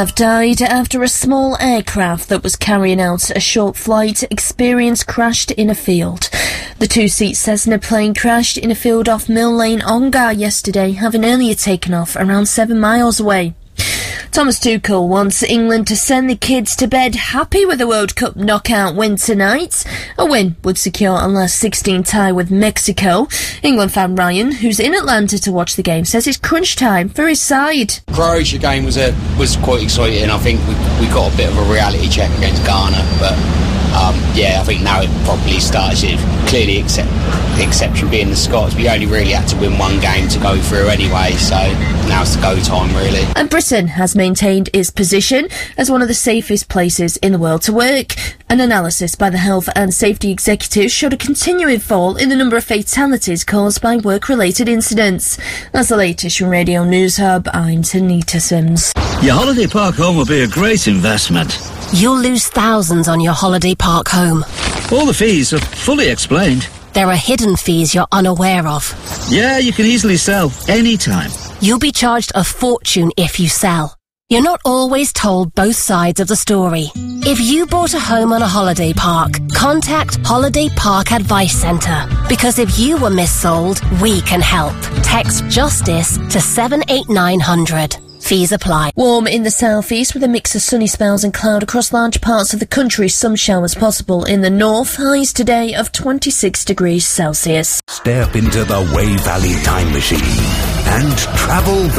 Have died after a small aircraft that was carrying out a short flight experience crashed in a field. The two-seat Cessna plane crashed in a field off Mill Lane, Ongar yesterday, having earlier taken off around 7 miles away. Thomas Tuchel wants England to send the kids to bed happy with a World Cup knockout win tonight. A win would secure a last 16 tie with Mexico. England fan Ryan, who's in Atlanta to watch the game, says it's crunch time for his side. Croatia game was quite exciting. I think we got a bit of a reality check against Ghana, but I think now it probably starts. It clearly exception being the Scots. We only really had to win one game to go through anyway, so now it's the go time really. And Britain has maintained its position as one of the safest places in the world to work. An analysis by the Health and Safety Executive showed a continuing fall in the number of fatalities caused by work-related incidents. That's the latest from Radio News Hub. I'm Tanita Sims. Your holiday park home will be a great investment. You'll lose thousands on your holiday park home. All the fees are fully explained. There are hidden fees you're unaware of. Yeah, you can easily sell anytime. You'll be charged a fortune if you sell. You're not always told both sides of the story. If you bought a home on a holiday park, contact Holiday Park Advice Centre. Because if you were missold, we can help. Text JUSTICE to 78900. Fees apply. Warm in the southeast with a mix of sunny spells and cloud across large parts of the country. Some showers possible in the north. Highs today of 26 degrees Celsius. Step into the Way Valley Time Machine and travel the